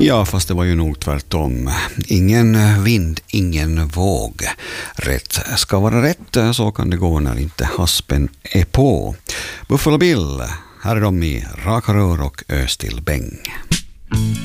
Ja, fast det var ju nog tvärtom. Ingen vind, ingen våg. Rätt ska vara rätt, så kan det gå när inte haspen är på. Buffalo Bill, här är de i Raka rör och Östil Bäng.